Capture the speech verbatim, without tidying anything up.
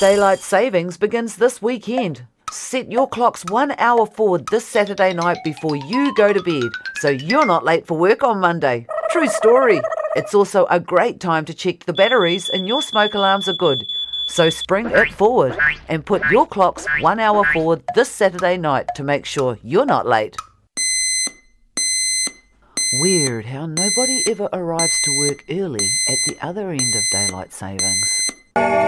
Daylight savings begins this weekend. Set your clocks one hour forward this Saturday night before you go to bed, so you're not late for work on Monday. True story. It's also a great time to check the batteries and your smoke alarms are good. So spring it forward and put your clocks one hour forward this Saturday night to make sure you're not late. Weird how nobody ever arrives to work early at the other end of daylight savings.